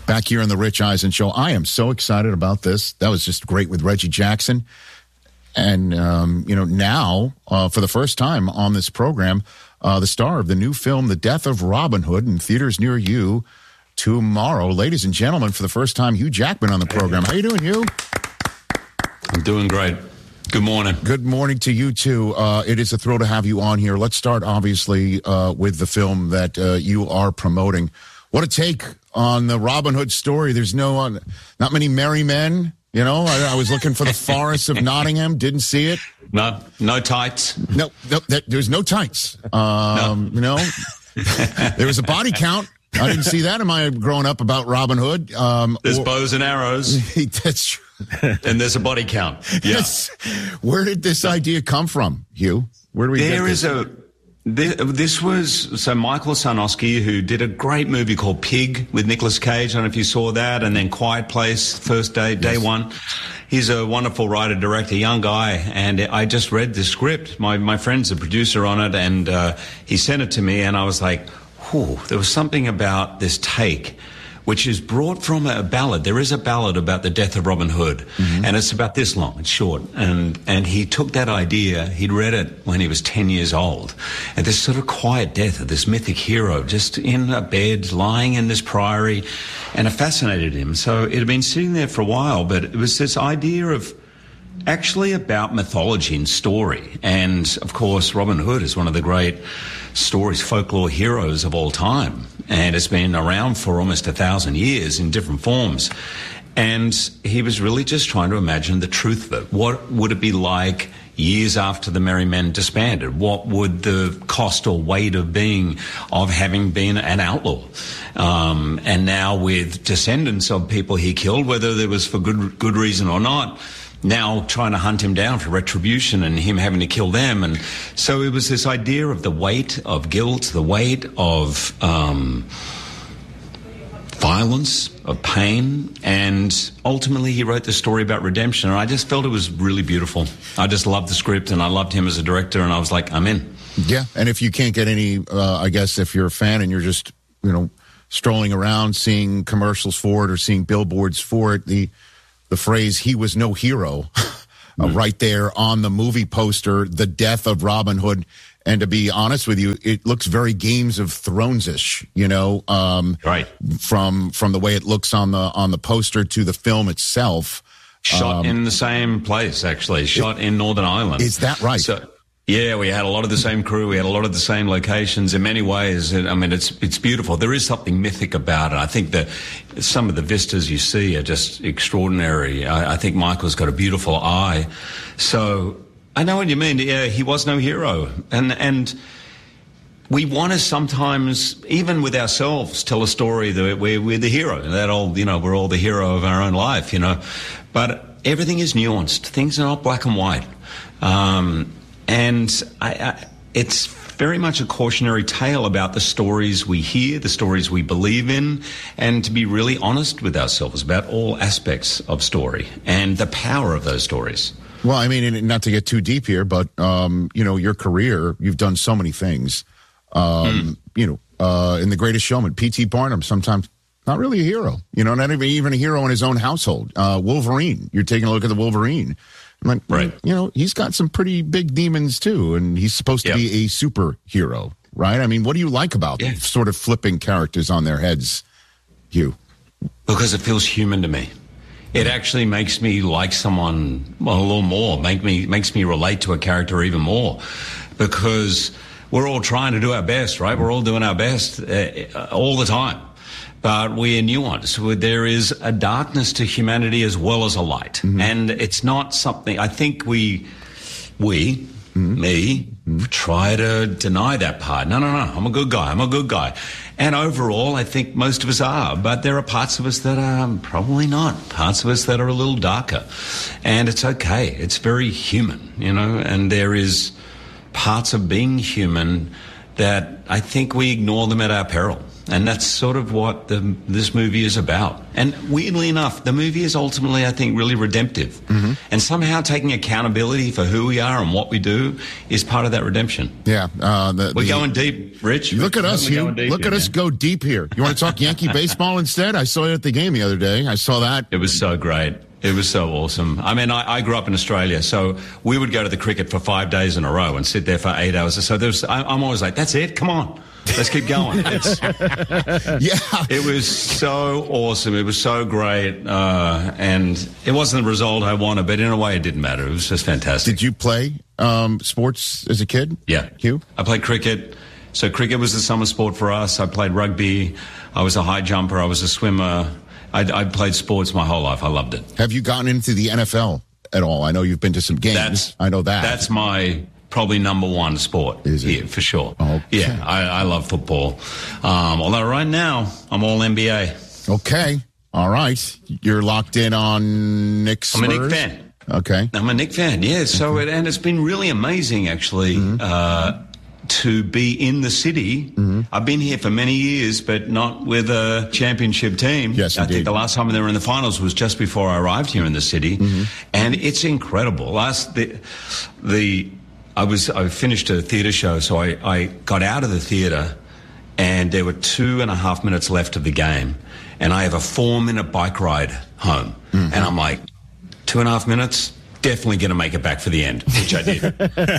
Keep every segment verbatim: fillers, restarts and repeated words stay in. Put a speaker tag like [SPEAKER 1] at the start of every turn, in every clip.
[SPEAKER 1] back here on the Rich Eisen Show. I am so excited about this. That was just great with Reggie Jackson. And, um, you know, now, uh, for the first time on this program, uh, the star of the new film, The Death of Robin Hood, in theaters near you tomorrow. Ladies and gentlemen, for the first time, Hugh Jackman on the program. How you doing, Hugh?
[SPEAKER 2] I'm doing great. Good morning.
[SPEAKER 1] Good morning to you, too. Uh, it is a thrill to have you on here. Let's start, obviously, uh, with the film that uh, you are promoting. What a take on the Robin Hood story. There's no, uh, not many merry men. You know, I, I was looking for the forests of Nottingham. Didn't see it.
[SPEAKER 2] No, no tights.
[SPEAKER 1] No, no there, there's no tights. Um, no. You know, there was a body count. I didn't see that in my growing up about Robin Hood. Um,
[SPEAKER 2] there's
[SPEAKER 1] or,
[SPEAKER 2] bows and arrows.
[SPEAKER 1] That's true.
[SPEAKER 2] And there's a body count. Yeah.
[SPEAKER 1] Yes. Where did this idea come from, Hugh? Where do we
[SPEAKER 2] there
[SPEAKER 1] get this?
[SPEAKER 2] There is a... This was, so Michael Sarnowski, who did a great movie called Pig with Nicolas Cage. I don't know if you saw that. And then Quiet Place, first day, day yes. one. He's a wonderful writer, director, young guy. And I just read the script. My, my friend's a producer on it, and uh, he sent it to me. And I was like, whew, there was something about this take, which is brought from a ballad. There is a ballad about the death of Robin Hood, mm-hmm. and it's about this long. It's short. And and he took that idea, he'd read it when he was ten years old, and this sort of quiet death of this mythic hero just in a bed, lying in this priory, and it fascinated him. So it had been sitting there for a while, but it was this idea of actually about mythology and story. And, of course, Robin Hood is one of the great stories, folklore heroes of all time. And it's been around for almost a thousand years in different forms. And he was really just trying to imagine the truth of it. What would it be like years after the Merry Men disbanded? What would the cost or weight of being, of having been an outlaw? Um, and now with descendants of people he killed, whether there was for good, good reason or not, now trying to hunt him down for retribution and him having to kill them. And so it was this idea of the weight of guilt, the weight of um, violence, of pain, and ultimately he wrote the story about redemption. And I just felt it was really beautiful. I just loved the script, and I loved him as a director, and I was like, I'm in.
[SPEAKER 1] Yeah, and if you can't get any, uh, I guess if you're a fan and you're just, you know, strolling around, seeing commercials for it or seeing billboards for it, the The phrase, he was no hero, uh, mm. right there on the movie poster, The Death of Robin Hood. And to be honest with you, it looks very Games of Thrones-ish, you know, um,
[SPEAKER 2] right.
[SPEAKER 1] from from the way it looks on the on the poster to the film itself.
[SPEAKER 2] Shot
[SPEAKER 1] um,
[SPEAKER 2] in the same place, actually. Shot it, in Northern Ireland.
[SPEAKER 1] Is that right?
[SPEAKER 2] So, yeah, we had a lot of the same crew. We had a lot of the same locations. In many ways, I mean, it's it's beautiful. There is something mythic about it. I think that some of the vistas you see are just extraordinary. I, I think Michael's got a beautiful eye. So I know what you mean. Yeah, he was no hero. And and we want to sometimes, even with ourselves, tell a story that we're, we're the hero. That old, you know, we're all the hero of our own life, you know. But everything is nuanced. Things are not black and white. Um And I, I, it's very much a cautionary tale about the stories we hear, the stories we believe in, and to be really honest with ourselves about all aspects of story and the power of those stories.
[SPEAKER 1] Well, I mean, not to get too deep here, but, um, you know, your career, you've done so many things. Um, mm. You know, uh, in The Greatest Showman, P T Barnum, sometimes not really a hero, you know, not even, even a hero in his own household. Uh, Wolverine, you're taking a look at the Wolverine. Like,
[SPEAKER 2] right.
[SPEAKER 1] You know, he's got some pretty big demons, too, and he's supposed to yep. be a superhero, right? I mean, what do you like about yeah. sort of flipping characters on their heads, Hugh?
[SPEAKER 2] Because it feels human to me. It actually makes me like someone well, a little more, make me makes me relate to a character even more, because we're all trying to do our best, right? We're all doing our best uh, all the time. But we are nuanced. There is a darkness to humanity as well as a light. Mm-hmm. And it's not something, I think we, we, mm-hmm. me, mm-hmm. try to deny that part. No, no, no, I'm a good guy, I'm a good guy. And overall, I think most of us are. But there are parts of us that are probably not. Parts of us that are a little darker. And it's okay. It's very human, you know, and there is parts of being human that I think we ignore them at our peril. And that's sort of what the, this movie is about. And weirdly enough, the movie is ultimately, I think, really redemptive. Mm-hmm. And somehow taking accountability for who we are and what we do is part of that redemption.
[SPEAKER 1] Yeah. Uh, the,
[SPEAKER 2] We're
[SPEAKER 1] the,
[SPEAKER 2] going deep, Rich.
[SPEAKER 1] Look
[SPEAKER 2] We're
[SPEAKER 1] at us, Hugh. Look
[SPEAKER 2] here,
[SPEAKER 1] at us
[SPEAKER 2] man.
[SPEAKER 1] go deep here. You want to talk Yankee baseball instead? I saw you at the game the other day. I saw that.
[SPEAKER 2] It was so great. It was so awesome. I mean, I, I grew up in Australia, so we would go to the cricket for five days in a row and sit there for eight hours. So there's, I, I'm always like, that's it? Come on. Let's keep going. It's,
[SPEAKER 1] yeah.
[SPEAKER 2] It was so awesome. It was so great. Uh, and it wasn't the result I wanted, but in a way it didn't matter. It was just fantastic.
[SPEAKER 1] Did you play um, sports as a kid?
[SPEAKER 2] Yeah.
[SPEAKER 1] Hugh?
[SPEAKER 2] I played cricket. So cricket was the summer sport for us. I played rugby. I was a high jumper. I was a swimmer. I, I played sports my whole life. I loved it.
[SPEAKER 1] Have you gotten into the N F L at all? I know you've been to some games.
[SPEAKER 2] That's,
[SPEAKER 1] I know that.
[SPEAKER 2] That's my probably number one sport
[SPEAKER 1] Is it?
[SPEAKER 2] here, for sure.
[SPEAKER 1] Okay.
[SPEAKER 2] Yeah, I, I love football. Um, although right now, I'm all N B A.
[SPEAKER 1] Okay. All right. You're locked in on Nick Spurs?
[SPEAKER 2] I'm a Nick fan.
[SPEAKER 1] Okay.
[SPEAKER 2] I'm a Nick fan, yeah. So, it, and it's been really amazing, actually, mm-hmm. uh, to be in the city. Mm-hmm. I've been here for many years, but not with a championship team.
[SPEAKER 1] Yes,
[SPEAKER 2] I
[SPEAKER 1] indeed.
[SPEAKER 2] think the last time they were in the finals was just before I arrived here in the city, mm-hmm. and it's incredible. Last the the I was I finished a theatre show, so I, I got out of the theatre, and there were two and a half minutes left of the game, and I have a four minute bike ride home, mm-hmm. and I'm like, two and a half minutes. Definitely going to make it back for the end, which I did.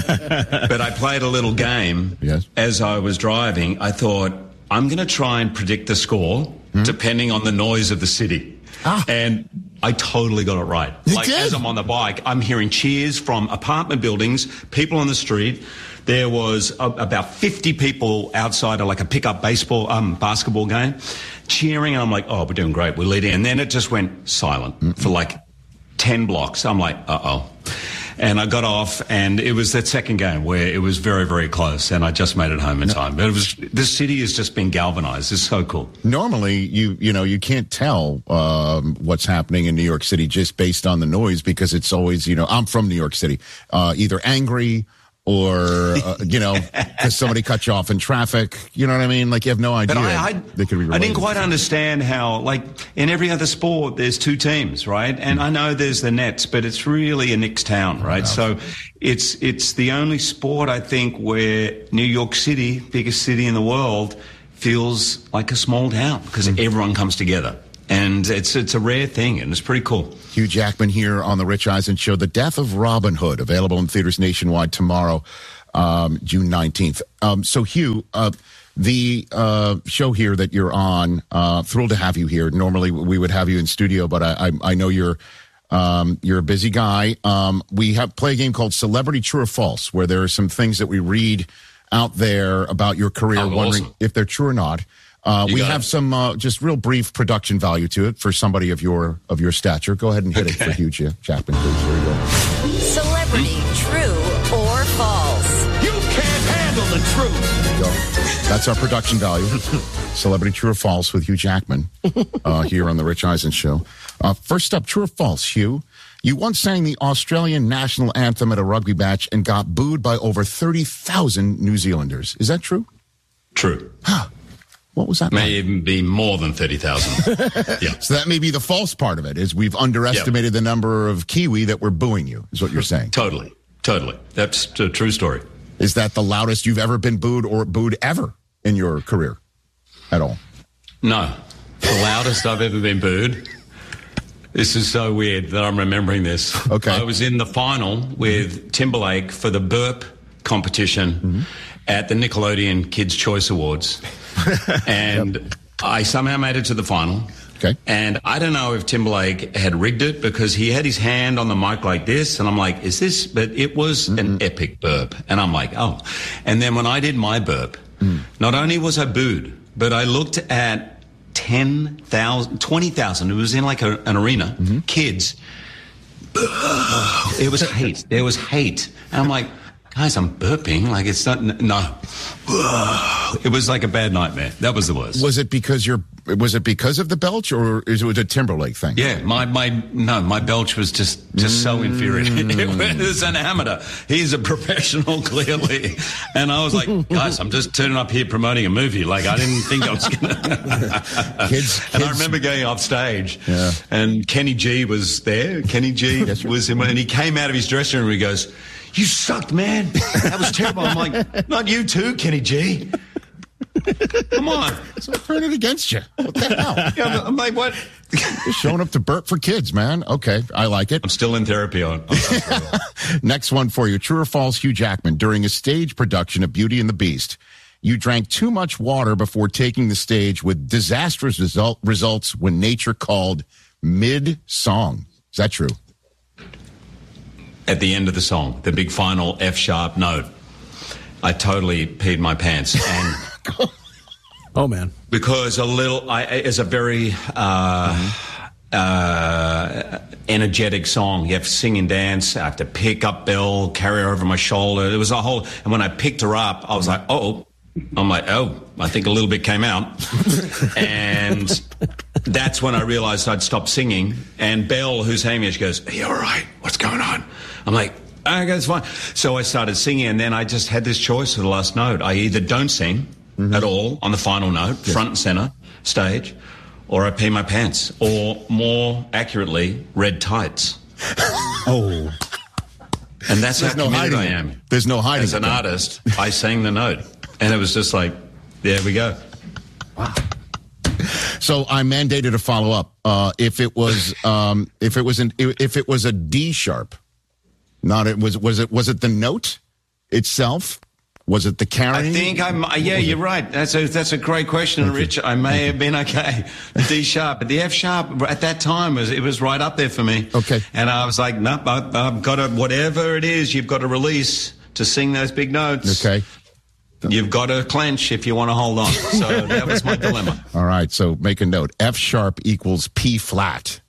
[SPEAKER 2] But I played a little game
[SPEAKER 1] yes.
[SPEAKER 2] as I was driving. I thought, I'm going to try and predict the score mm-hmm. depending on the noise of the city. Ah. And I totally got it right.
[SPEAKER 1] You
[SPEAKER 2] like,
[SPEAKER 1] did?
[SPEAKER 2] As I'm on the bike, I'm hearing cheers from apartment buildings, people on the street. There was a, about fifty people outside of like a pickup baseball, um, basketball game cheering. And I'm like, oh, we're doing great. We're leading. And then it just went silent mm-hmm. for like ten blocks. I'm like, uh-oh. And I got off, and it was that second game where it was very, very close, and I just made it home in no. time. But it was, this city has just been galvanized. It's so cool.
[SPEAKER 1] Normally, you you know, you can't tell um, what's happening in New York City just based on the noise, because it's always, you know, I'm from New York City, uh, either angry or, uh, you know, because somebody cut you off in traffic. You know what I mean? Like, you have no idea.
[SPEAKER 2] But I, I,
[SPEAKER 1] they could be
[SPEAKER 2] I didn't quite understand how, like, in every other sport, there's two teams, right? And mm. I know there's the Nets, but it's really a Knicks town, right? So it's it's the only sport, I think, where New York City, biggest city in the world, feels like a small town because mm. everyone comes together. And it's it's a rare thing, and it's pretty cool.
[SPEAKER 1] Hugh Jackman here on The Rich Eisen Show. The Death of Robin Hood, available in theaters nationwide tomorrow, um, June nineteenth. Um, so, Hugh, uh, the uh, show here that you're on, uh, thrilled to have you here. Normally, we would have you in studio, but I, I, I know you're um, you're a busy guy. Um, we have play a game called Celebrity True or False, where there are some things that we read out there about your career,
[SPEAKER 2] oh,
[SPEAKER 1] wondering
[SPEAKER 2] awesome.
[SPEAKER 1] if they're true or not. Uh, we have
[SPEAKER 2] it.
[SPEAKER 1] some uh, just real brief production value to it for somebody of your of your stature. Go ahead and hit okay. it for Hugh Jackman, please. Here we go.
[SPEAKER 3] Celebrity true or false?
[SPEAKER 4] You can't handle the truth.
[SPEAKER 1] There you go. That's our production value. Celebrity true or false with Hugh Jackman uh, here on The Rich Eisen Show. Uh, first up, true or false, Hugh? You once sang the Australian national anthem at a rugby match and got booed by over thirty thousand New Zealanders. Is that true?
[SPEAKER 2] True.
[SPEAKER 1] Huh. What was that?
[SPEAKER 2] May
[SPEAKER 1] like?
[SPEAKER 2] even be more than thirty thousand. Yeah.
[SPEAKER 1] So that may be the false part of it, is we've underestimated yep. the number of Kiwi that were booing you, is what you're saying.
[SPEAKER 2] Totally. Totally. That's a true story.
[SPEAKER 1] Is that the loudest you've ever been booed or booed ever in your career at all?
[SPEAKER 2] No. The loudest I've ever been booed. This is so weird that I'm remembering this.
[SPEAKER 1] Okay.
[SPEAKER 2] I was in the final with Timberlake for the burp competition mm-hmm. at the Nickelodeon Kids' Choice Awards. And yep. I somehow made it to the final.
[SPEAKER 1] Okay.
[SPEAKER 2] And I don't know if Timberlake had rigged it, because he had his hand on the mic like this. And I'm like, is this? But it was mm-hmm. an epic burp. And I'm like, oh. And then when I did my burp, mm. not only was I booed, but I looked at ten thousand, twenty thousand. It was in like a, an arena. Mm-hmm. Kids. It was hate. There was hate. And I'm like, guys, I'm burping. Like, it's not, no. It was like a bad nightmare. That was the worst.
[SPEAKER 1] Was it because you're, was it because of the belch, or is it a Timberlake thing?
[SPEAKER 2] Yeah, my, my, no, my belch was just, just so infuriating. It was an amateur. He's a professional, clearly. And I was like, guys, I'm just turning up here promoting a movie. Like, I didn't think I was going to.
[SPEAKER 1] Kids,
[SPEAKER 2] And
[SPEAKER 1] kids.
[SPEAKER 2] I remember going off stage,
[SPEAKER 1] Yeah.
[SPEAKER 2] and Kenny G was there. Kenny G
[SPEAKER 1] Yes, sir.
[SPEAKER 2] was him, and he came out of his dressing room and he goes, "You sucked, man. That was terrible." I'm like, "Not you too, Kenny G. Come on."
[SPEAKER 1] So turn it against you. What the hell?
[SPEAKER 2] Yeah, I'm like, what?
[SPEAKER 1] You're showing up to burp for kids, man. Okay, I like it.
[SPEAKER 2] I'm still in therapy on.
[SPEAKER 1] Next one for you. True or false, Hugh Jackman, during a stage production of Beauty and the Beast, you drank too much water before taking the stage with disastrous result, results when nature called mid-song. Is that true?
[SPEAKER 2] At the end of the song, the big final F sharp note, I totally peed my pants. And
[SPEAKER 5] Oh, man.
[SPEAKER 2] because a little, I, it's a very uh, uh, energetic song. You have to sing and dance. I have to pick up Belle, carry her over my shoulder. It was a whole, and when I picked her up, I was like, oh, I'm like, oh, I think a little bit came out. And that's when I realized I'd stopped singing. And Belle, who's hanging me, she goes, "Are you all right? What's going on?" I'm like, "Okay, it's fine." So I started singing, and then I just had this choice for the last note. I either don't sing mm-hmm. at all on the final note, yes. front and center, stage, or I pee my pants, or more accurately, red tights.
[SPEAKER 1] Oh.
[SPEAKER 2] And that's
[SPEAKER 1] There's
[SPEAKER 2] how
[SPEAKER 1] no
[SPEAKER 2] committed
[SPEAKER 1] hiding
[SPEAKER 2] I
[SPEAKER 1] it.
[SPEAKER 2] am.
[SPEAKER 1] There's no hiding
[SPEAKER 2] As an
[SPEAKER 1] it.
[SPEAKER 2] artist, I sang the note. And it was just like, there we go.
[SPEAKER 5] Wow.
[SPEAKER 1] So I mandated a follow up. Uh, if it was, um, if it was an, if it was a D sharp, not it was, was it, was it the note itself? Was it the carrying?
[SPEAKER 2] I think I'm, yeah, you're right. That's a, that's a great question,
[SPEAKER 1] Thank
[SPEAKER 2] Rich.
[SPEAKER 1] you.
[SPEAKER 2] I may
[SPEAKER 1] Thank
[SPEAKER 2] have been okay. The D sharp, but the F sharp at that time was, it was right up there for me.
[SPEAKER 1] Okay.
[SPEAKER 2] And I was like, nope, I, I've got to, whatever it is, you've got to release to sing those big notes.
[SPEAKER 1] Okay.
[SPEAKER 2] You've got to clench if you want to hold on. So that was my dilemma.
[SPEAKER 1] All right. So make a note. F sharp equals P flat.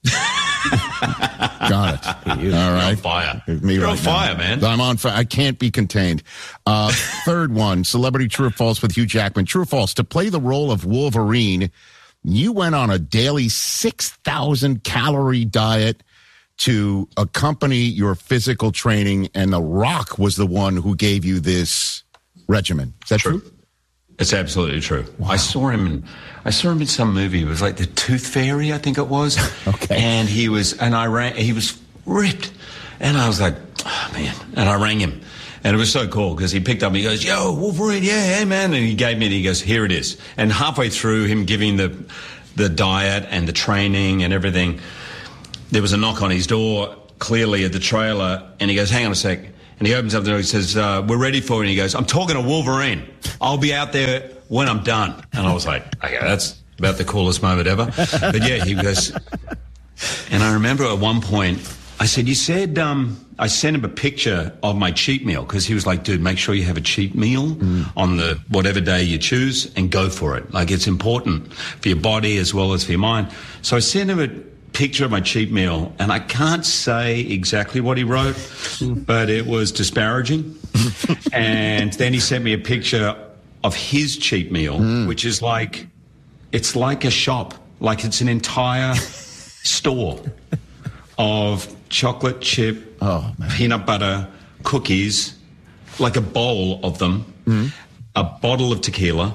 [SPEAKER 1] Got it. All right.
[SPEAKER 2] You're on fire.
[SPEAKER 1] Me
[SPEAKER 2] You're
[SPEAKER 1] right
[SPEAKER 2] on fire,
[SPEAKER 1] now.
[SPEAKER 2] man.
[SPEAKER 1] I'm on fire. I can't be contained. Uh, third one, celebrity true or false with Hugh Jackman. True or false? To play the role of Wolverine, you went on a daily six thousand calorie diet to accompany your physical training, and The Rock was the one who gave you this regimen. Is that true? true?
[SPEAKER 2] It's absolutely true. Wow. I saw him in, I saw him in some movie. It was like The Tooth Fairy, I think it was.
[SPEAKER 1] Okay.
[SPEAKER 2] And he was, and I ran, he was ripped. And I was like, oh man. And I rang him. And it was so cool because he picked up and he goes, "Yo, Wolverine, yeah, hey man." And he gave me, and he goes, "Here it is." And halfway through him giving the, the diet and the training and everything, there was a knock on his door, clearly at the trailer. And he goes, "Hang on a sec." And he opens up the door, he says, uh, "We're ready for it." And he goes, "I'm talking to Wolverine. I'll be out there when I'm done." And I was like, okay, that's about the coolest moment ever. But yeah, he goes, and I remember at one point, I said, you said, um, I sent him a picture of my cheat meal because he was like, "Dude, make sure you have a cheat meal mm. on the whatever day you choose and go for it. Like, it's important for your body as well as for your mind." So I sent him a picture of my cheat meal, and I can't say exactly what he wrote, but it was disparaging. And then he sent me a picture of his cheat meal, mm. which is like, it's like a shop, like it's an entire store of chocolate chip,
[SPEAKER 1] oh, man.
[SPEAKER 2] peanut butter, cookies, like a bowl of them, mm. a bottle of tequila,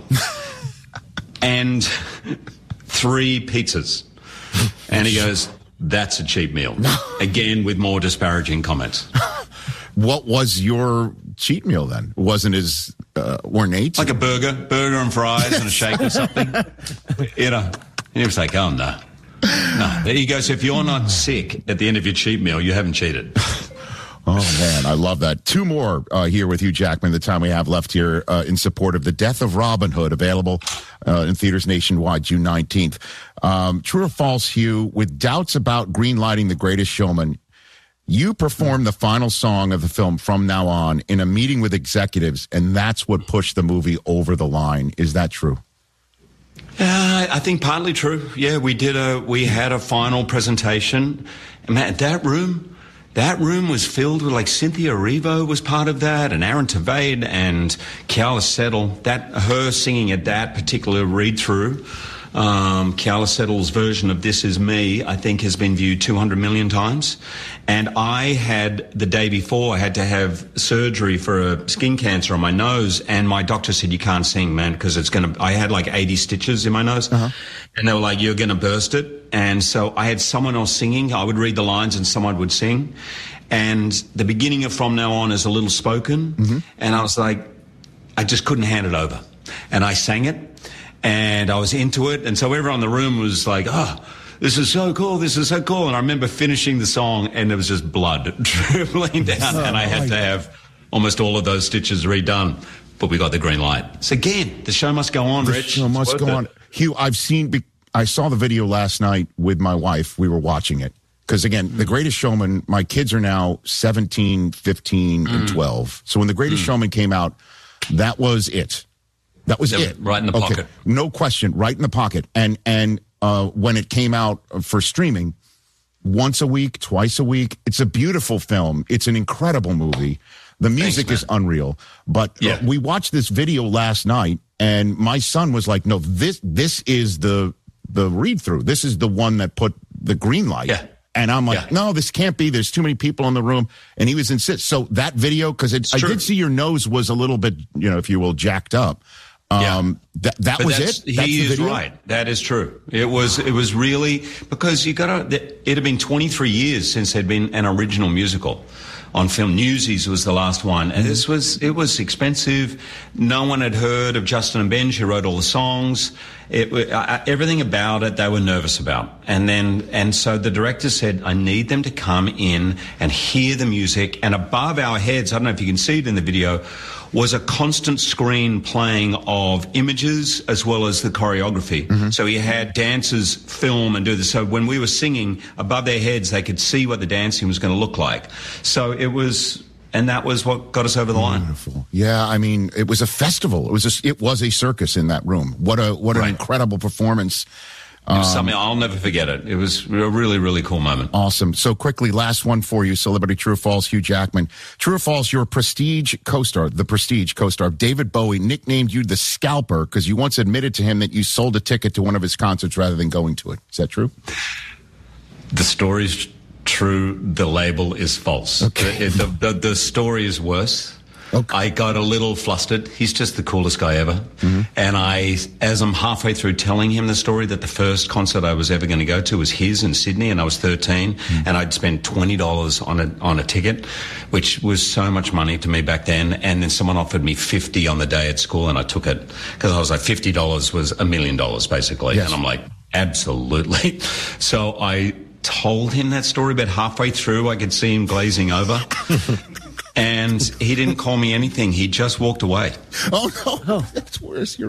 [SPEAKER 2] and three pizzas. And he goes, "That's a cheap meal." Again, with more disparaging comments.
[SPEAKER 1] What was your cheat meal then? Wasn't as uh, ornate?
[SPEAKER 2] Like a burger, burger and fries and a shake or something. You know, and he was like, "Oh, no. No." He goes, "If you're not sick at the end of your cheat meal, you haven't cheated."
[SPEAKER 1] Oh, man, I love that. Two more uh, here with Hugh Jackman, the time we have left here uh, in support of The Death of Robin Hood, available uh, in theaters nationwide June nineteenth. Um, true or false, Hugh, with doubts about greenlighting The Greatest Showman, you performed the final song of the film From Now On in a meeting with executives, and that's what pushed the movie over the line. Is that true?
[SPEAKER 2] Uh, I think partly true. Yeah, we did a, we had a final presentation. Man, that room, that room was filled with, like, Cynthia Erivo was part of that, and Aaron Tveit and Keala Settle. That, her singing at that particular read-through, um, Keala Settle's version of This Is Me, I think has been viewed two hundred million times. And I had, the day before, I had to have surgery for a skin cancer on my nose, and my doctor said, you can't sing, man, because it's going to, I had like eighty stitches in my nose, uh-huh. and they were like, you're going to burst it. And so I had someone else singing. I would read the lines and someone would sing. And the beginning of From Now On is a little spoken. Mm-hmm. And I was like, I just couldn't hand it over. And I sang it, and I was into it. And so everyone in the room was like, oh, this is so cool, this is so cool. And I remember finishing the song, and there was just blood dribbling down, and I had to have almost all of those stitches redone. But we got the green light. So again, the show must go on,
[SPEAKER 1] the
[SPEAKER 2] Rich.
[SPEAKER 1] The show must go it. on. Hugh, I've seen, I saw the video last night with my wife. We were watching it. Because, again, mm. The Greatest Showman, my kids are now seventeen, fifteen, mm. and twelve. So when The Greatest mm. Showman came out, that was it. That was it.
[SPEAKER 2] Right in the
[SPEAKER 1] okay.
[SPEAKER 2] pocket.
[SPEAKER 1] No question, right in the pocket. And, and uh, when it came out for streaming, once a week, twice a week, it's a beautiful film. It's an incredible movie. The music Thanks, is unreal. But yeah. uh, we watched this video last night, and my son was like, no, this this is the the read-through. This is the one that put the green light. Yeah. And I'm like, yeah. no, this can't be. There's too many people in the room. And he was insist. So that video, because I did see your nose was a little bit, you know, if you will, jacked up. Um, yeah. That that
[SPEAKER 2] but
[SPEAKER 1] was
[SPEAKER 2] that's,
[SPEAKER 1] it. That's
[SPEAKER 2] he
[SPEAKER 1] the
[SPEAKER 2] is
[SPEAKER 1] video?
[SPEAKER 2] Right. That is true. It was. It was really because you got to. It had been twenty-three years since there'd been an original musical on film. Newsies was the last one, and this was. It was expensive. No one had heard of Justin and Benj, who wrote all the songs. It, uh, everything about it, they were nervous about. And then, and so the director said, I need them to come in and hear the music. And above our heads, I don't know if you can see it in the video, was a constant screen playing of images as well as the choreography. Mm-hmm. So he had dancers film and do this. So when we were singing, above their heads, they could see what the dancing was going to look like. So it was... And that was what got us over the line.
[SPEAKER 1] Beautiful. Yeah, I mean, it was a festival. It was a, it was a circus in that room. What a what an right. incredible performance.
[SPEAKER 2] It was um, something I'll never forget it. It was a really, really cool moment.
[SPEAKER 1] Awesome. So quickly, last one for you, Celebrity True or False, Hugh Jackman. True or false, your Prestige co-star, the Prestige co-star, David Bowie, nicknamed you the Scalper because you once admitted to him that you sold a ticket to one of his concerts rather than going to it. Is that true?
[SPEAKER 2] The story's true, the label is false.
[SPEAKER 1] Okay.
[SPEAKER 2] The, the, the, the story is worse.
[SPEAKER 1] Okay.
[SPEAKER 2] I got a little flustered. He's just the coolest guy ever. Mm-hmm. And I, as I'm halfway through telling him the story that the first concert I was ever going to go to was his in Sydney, and I was thirteen, mm-hmm. and I'd spent twenty dollars on a, on a ticket, which was so much money to me back then. And then someone offered me fifty on the day at school, and I took it because I was like, fifty dollars was a million dollars basically.
[SPEAKER 1] Yes.
[SPEAKER 2] And I'm like, absolutely. So I told him that story, but halfway through I could see him glazing over. And he didn't call me anything. He just walked away.
[SPEAKER 1] Oh, no. Oh, that's worse. You're